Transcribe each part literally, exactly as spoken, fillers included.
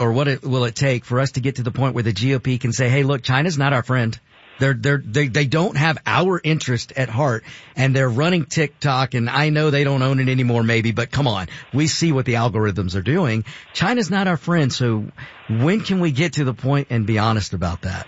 or what it, will it take for us to get to the point where the G O P can say, hey, look, China's not our friend. They're, they're, they, they don't have our interest at heart, and they're running TikTok, and I know they don't own it anymore maybe, but come on, we see what the algorithms are doing. China's not our friend, so when can we get to the point and be honest about that?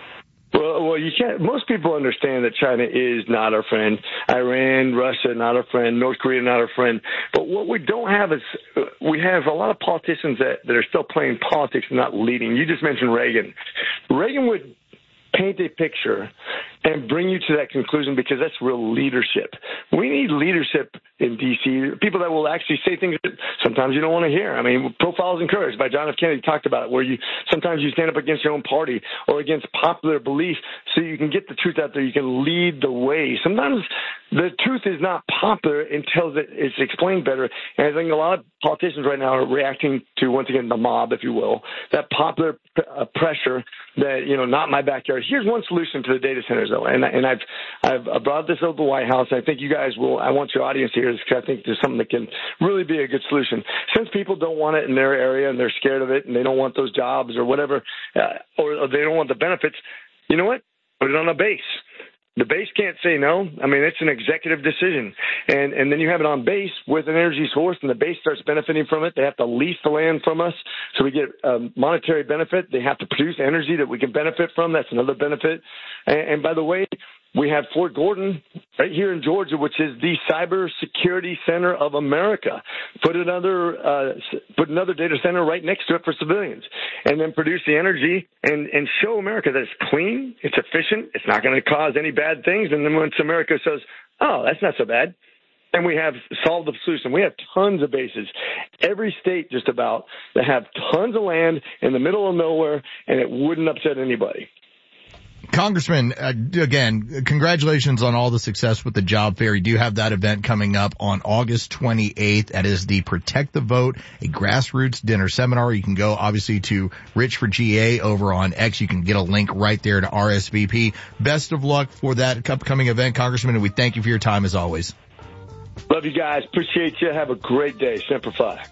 Well, well, you can't. Most people understand that China is not our friend. Iran, Russia, not our friend. North Korea, not our friend. But what we don't have is we have a lot of politicians that, that are still playing politics and not leading. You just mentioned Reagan. Reagan would paint a picture and bring you to that conclusion because that's real leadership. We need leadership in D C, people that will actually say things that sometimes you don't want to hear. I mean, Profiles in Courage by John F. Kennedy talked about it, where you sometimes you stand up against your own party or against popular belief so you can get the truth out there. You can lead the way. Sometimes the truth is not popular until it's explained better. And I think a lot of politicians right now are reacting to, once again, the mob, if you will, that popular uh, pressure that, you know, not my backyard. Here's one solution to the data centers, though, and, and I've I've brought this up at the White House. I think you guys will. I want your audience to hear this because I think there's something that can really be a good solution. Since people don't want it in their area and they're scared of it and they don't want those jobs or whatever, uh, or, or they don't want the benefits, you know what? Put it on a base. The base can't say no. I mean, it's an executive decision. And and then you have it on base with an energy source, and the base starts benefiting from it. They have to lease the land from us, so we get a monetary benefit. They have to produce energy that we can benefit from. That's another benefit. And, and by the way, we have Fort Gordon right here in Georgia, which is the cyber security center of America. Put another uh, put another data center right next to it for civilians, and then produce the energy and, and show America that it's clean, it's efficient, it's not going to cause any bad things. And then once America says, oh, that's not so bad, and we have solved the solution. We have tons of bases. Every state just about that have tons of land in the middle of nowhere, and it wouldn't upset anybody. Congressman, uh, again, congratulations on all the success with the job fair. You do have that event coming up on August twenty-eighth. That is the Protect the Vote, a grassroots dinner seminar. You can go, obviously, to Rich for G A over on X. You can get a link right there to R S V P. Best of luck for that upcoming event, Congressman, and we thank you for your time as always. Love you guys. Appreciate you. Have a great day. Semper Fi.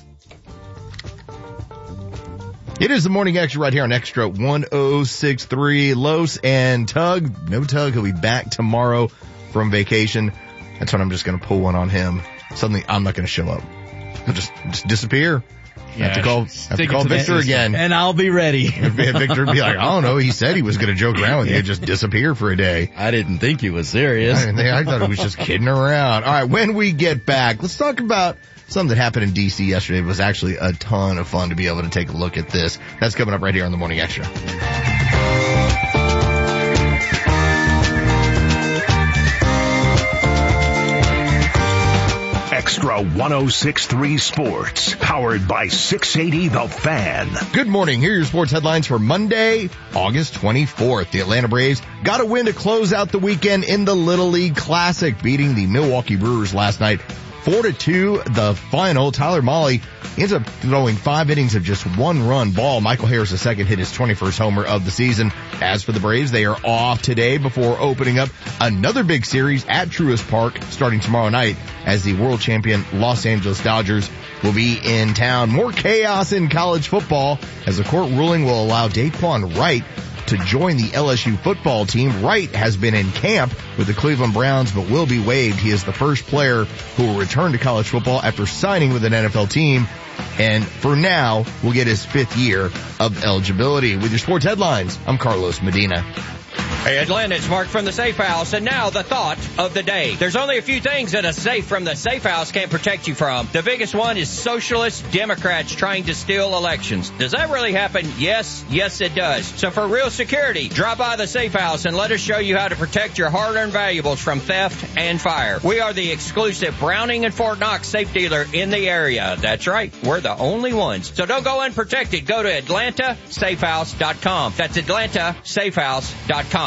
It is the Morning Extra right here on Extra one oh six point three. Los and Tug. No Tug. He'll be back tomorrow from vacation. That's when I'm just going to pull one on him. Suddenly, I'm not going to show up. He'll just, just disappear. Yeah, have to call, have to call Victor again. And I'll be ready. Victor would be like, I don't know. He said he was going to joke around with you. Just disappear for a day. I didn't think he was serious. I, didn't think, I thought he was just kidding around. All right. When we get back, let's talk about something that happened in D C yesterday. It was actually a ton of fun to be able to take a look at this. That's coming up right here on the Morning Extra. Extra one oh six point three Sports, powered by six eighty The Fan. Good morning. Here are your sports headlines for Monday, August twenty-fourth. The Atlanta Braves got a win to close out the weekend in the Little League Classic, beating the Milwaukee Brewers last night. Four to two, the final. Tyler Mahle ends up throwing five innings of just one run ball. Michael Harris the second hit his twenty-first homer of the season. As for the Braves, they are off today before opening up another big series at Truist Park starting tomorrow night as the world champion Los Angeles Dodgers will be in town. More chaos in college football as the court ruling will allow Daquan Wright to join the L S U football team. Wright has been in camp with the Cleveland Browns but will be waived. He is the first player who will return to college football after signing with an N F L team, and for now will get his fifth year of eligibility. With your sports headlines, I'm Carlos Medina. Hey, Atlanta, it's Mark from the Safe House, and now the thought of the day. There's only a few things that a safe from the Safe House can't protect you from. The biggest one is socialist Democrats trying to steal elections. Does that really happen? Yes, yes it does. So for real security, drop by the Safe House and let us show you how to protect your hard-earned valuables from theft and fire. We are the exclusive Browning and Fort Knox safe dealer in the area. That's right, we're the only ones. So don't go unprotected. Go to Atlanta Safe House dot com. That's Atlanta Safe House dot com.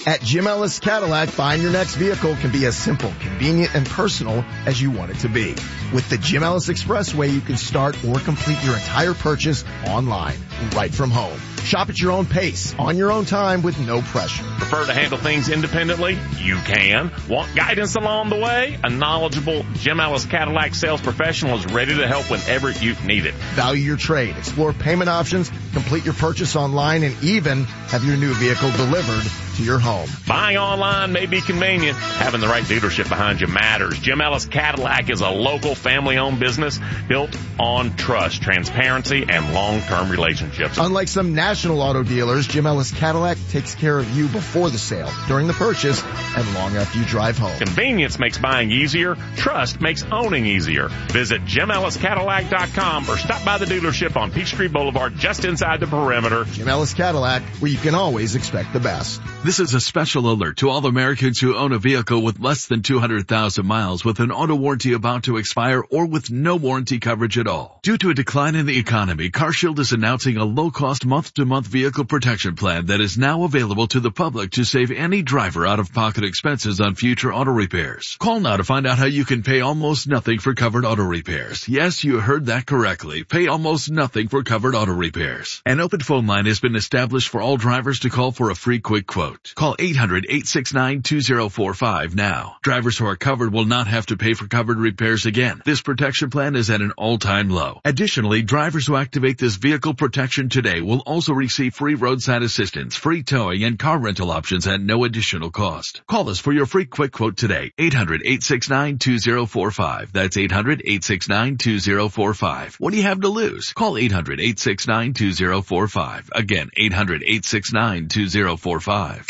At Jim Ellis Cadillac, buying your next vehicle can be as simple, convenient, and personal as you want it to be. With the Jim Ellis Expressway, you can start or complete your entire purchase online, right from home. Shop at your own pace, on your own time, with no pressure. Prefer to handle things independently? You can. Want guidance along the way? A knowledgeable Jim Ellis Cadillac sales professional is ready to help whenever you need it. Value your trade, explore payment options, complete your purchase online, and even have your new vehicle delivered to your home. Buying online may be convenient. Having the right dealership behind you matters. Jim Ellis Cadillac is a local family-owned business built on trust, transparency, and long-term relationships. Unlike some national auto dealers, Jim Ellis Cadillac takes care of you before the sale, during the purchase, and long after you drive home. Convenience makes buying easier. Trust makes owning easier. Visit Jim Ellis Cadillac dot com or stop by the dealership on Peachtree Boulevard just inside the perimeter. Jim Ellis Cadillac, where you can always expect the best. This is a special alert to all Americans who own a vehicle with less than two hundred thousand miles with an auto warranty about to expire or with no warranty coverage at all. Due to a decline in the economy, CarShield is announcing a low-cost month-to-month vehicle protection plan that is now available to the public to save any driver out-of-pocket expenses on future auto repairs. Call now to find out how you can pay almost nothing for covered auto repairs. Yes, you heard that correctly. Pay almost nothing for covered auto repairs. An open phone line has been established for all drivers to call for a free quick quote. Call eight hundred, eight six nine, two zero four five now. Drivers who are covered will not have to pay for covered repairs again. This protection plan is at an all-time low. Additionally, drivers who activate this vehicle protection today will also receive free roadside assistance, free towing, and car rental options at no additional cost. Call us for your free quick quote today. eight hundred, eight six nine, two zero four five. That's eight hundred, eight six nine, two zero four five. What do you have to lose? Call eight hundred, eight six nine, two zero four five. Again, eight hundred, eight six nine, two zero four five.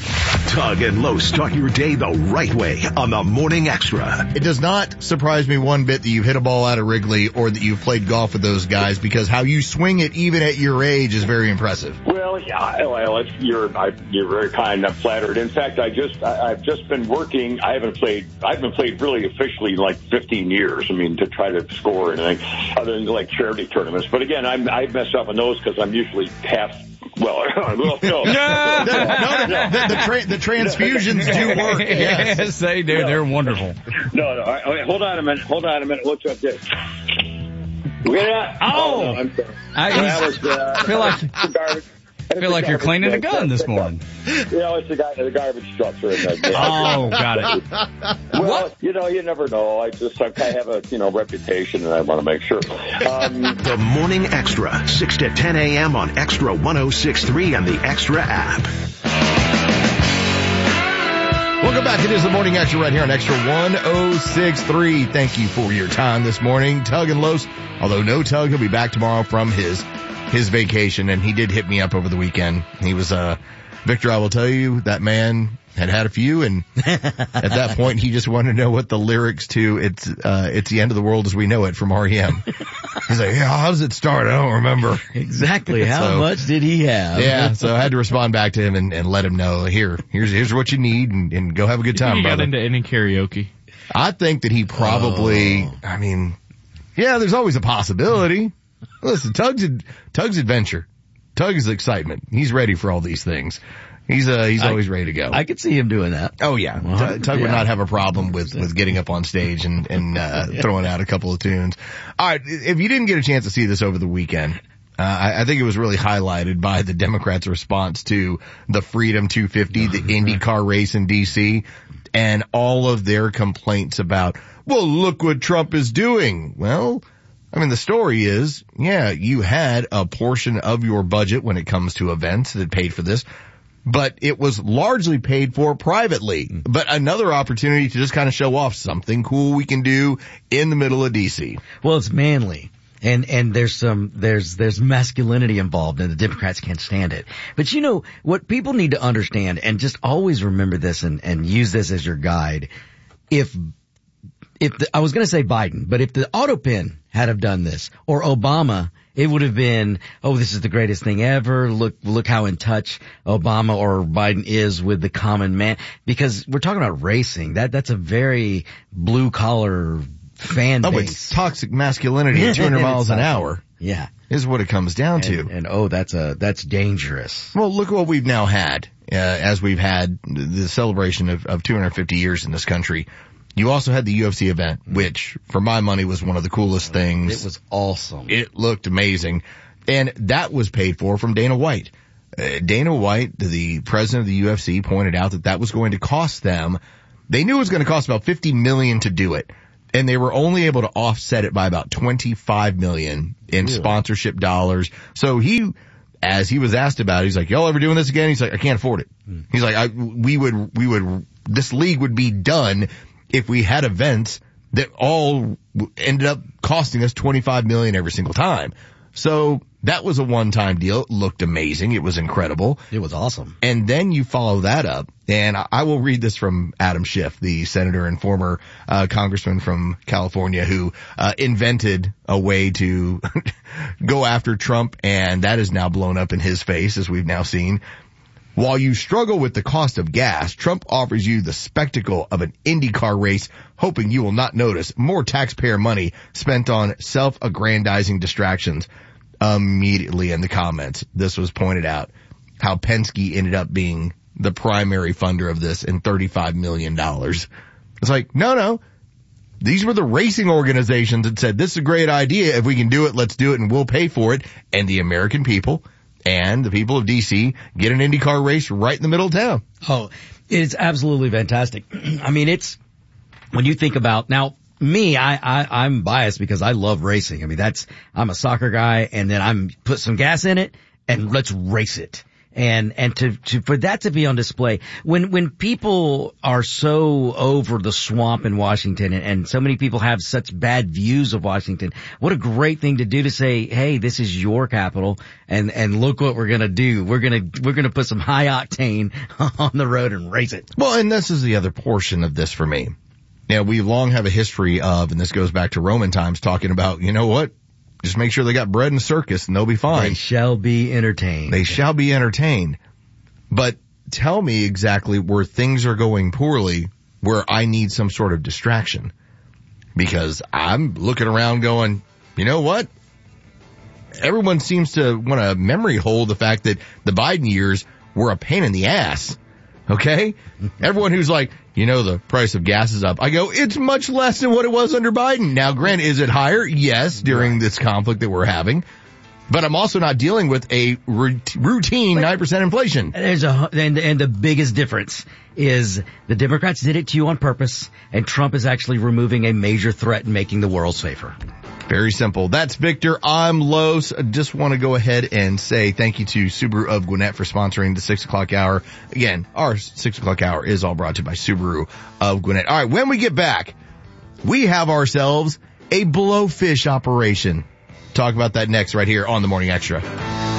Tug and Lowe start your day the right way on the Morning Extra. It does not surprise me one bit that you've hit a ball out of Wrigley or that you've played golf with those guys, because how you swing it even at your age is very impressive. Well, yeah, well, it's, you're I, you're very kind. I'm flattered. In fact, I just I, I've just been working. I haven't played. I haven't played really officially in like fifteen years. I mean, to try to score anything other than like charity tournaments. But again, I'm, I mess up on those because I'm usually half. Well, well, no. no, no, no the, the, tra- the transfusions do work. Yes, yes they do. No. They're wonderful. No, no. All right, okay, hold on a minute. Hold on a minute. What's up there? Yeah. Oh, oh no, I'm sorry. I, that was, uh, I feel like garbage. I feel like you're cleaning a gun this morning. You know, it's the guy, the garbage trucks are in there. Oh, got it. Well, what? You know, you never know. I just I have a you know reputation, and I want to make sure. Um, the Morning Extra, six to ten a.m. on Extra one oh six point three and the Extra app. Welcome back. It is the Morning Extra right here on Extra one oh six point three. Thank you for your time this morning. Tug and Los, although no Tug, he'll be back tomorrow from his his vacation, and he did hit me up over the weekend. He was, uh, Victor, I will tell you, that man had had a few, and at that point he just wanted to know what the lyrics to It's, uh, It's the End of the World as We Know It from R E M. He's like, yeah, how does it start? I don't remember. Exactly. How so, much did he have? Yeah, so I had to respond back to him and, and let him know, here, here's, here's what you need, and, and go have a good time, you brother. got into any karaoke? I think that he probably, oh. I mean, yeah, there's always a possibility. Listen, Tug's, Tug's adventure. Tug's excitement. He's ready for all these things. He's uh he's I, always ready to go. I could see him doing that. Oh yeah. Well, Tug yeah. would not have a problem with, with getting up on stage and, and uh yeah. throwing out a couple of tunes. All right, if you didn't get a chance to see this over the weekend, uh I, I think it was really highlighted by the Democrats' response to the Freedom two fifty, the IndyCar race in D C, and all of their complaints about, well, look what Trump is doing. Well, I mean, the story is, yeah, you had a portion of your budget when it comes to events that paid for this, but it was largely paid for privately. But another opportunity to just kind of show off something cool we can do in the middle of D C. Well, it's manly. And, and there's some, there's, there's masculinity involved, and the Democrats can't stand it. But you know, what people need to understand, and just always remember this and, and use this as your guide, if If the, I was going to say Biden, but if the auto pen had have done this, or Obama, it would have been, oh, this is the greatest thing ever. Look, look how in touch Obama or Biden is with the common man. Because we're talking about racing. That, that's a very blue collar fan base. Oh, it's toxic masculinity at two hundred miles an hour. Yeah. Is what it comes down and, to. And oh, that's a, that's dangerous. Well, look at what we've now had, uh, as we've had the celebration of, of two hundred fifty years in this country. You also had the U F C event, which for my money was one of the coolest things. It was awesome. It looked amazing. And that was paid for from Dana White. Uh, Dana White, the president of the U F C, pointed out that that was going to cost them. They knew it was going to cost about fifty million dollars to do it. And they were only able to offset it by about twenty-five million dollars in really? sponsorship dollars. So he, as he was asked about it, he's like, y'all ever doing this again? He's like, I can't afford it. Hmm. He's like, I, we would, we would, this league would be done if we had events that all ended up costing us twenty-five million dollars every single time. So that was a one-time deal. It looked amazing. It was incredible. It was awesome. And then you follow that up, and I will read this from Adam Schiff, the senator and former uh, congressman from California who uh, invented a way to go after Trump, and that is now blown up in his face, as we've now seen. While you struggle with the cost of gas, Trump offers you the spectacle of an IndyCar race, hoping you will not notice more taxpayer money spent on self-aggrandizing distractions. Immediately in the comments, this was pointed out, how Penske ended up being the primary funder of this in thirty-five million dollars. It's like, no, no. These were the racing organizations that said, this is a great idea. If we can do it, let's do it, and we'll pay for it. And the American people and the people of D C get an IndyCar race right in the middle of town. Oh, it's absolutely fantastic. I mean, it's, when you think about, now, me, I, I, I'm biased because I love racing. I mean, that's, I'm a soccer guy, and then I'm put some gas in it and let's race it. And, and to, to, for that to be on display, when, when people are so over the swamp in Washington, and, and so many people have such bad views of Washington, what a great thing to do to say, hey, this is your capital, and, and look what we're gonna do. We're gonna, we're gonna put some high octane on the road and race it. Well, and this is the other portion of this for me. Now, we long have a history of, and this goes back to Roman times, talking about, you know what? Just make sure they got bread and circus and they'll be fine. They shall be entertained. They shall be entertained. But tell me exactly where things are going poorly, where I need some sort of distraction. Because I'm looking around going, you know what? Everyone seems to want to memory hold the fact that the Biden years were a pain in the ass. Okay? Everyone who's like, you know, the price of gas is up. I go, it's much less than what it was under Biden. Now, granted, is it higher? Yes, during this conflict that we're having. But I'm also not dealing with a routine nine percent inflation. There's a, and, and the biggest difference is the Democrats did it to you on purpose, and Trump is actually removing a major threat and making the world safer. Very simple. That's Victor. I'm Los. I just want to go ahead and say thank you to Subaru of Gwinnett for sponsoring the six o'clock hour. Again, our six o'clock hour is all brought to you by Subaru of Gwinnett. All right, when we get back, we have ourselves a blowfish operation. Talk about that next right here on The Morning Extra.